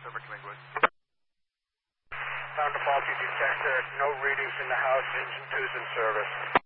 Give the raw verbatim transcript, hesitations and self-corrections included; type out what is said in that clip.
Pacific Linwood. Found a faulty detector. No readings in the house. Engine two's in service.